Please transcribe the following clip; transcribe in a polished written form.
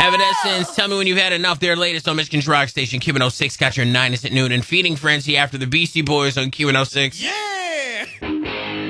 Evanescence, tell me when you've had enough. Their latest on Michigan's rock station, Q106, got your 9 at noon, and Feeding Frenzy after the Beastie Boys on Q106. Yeah!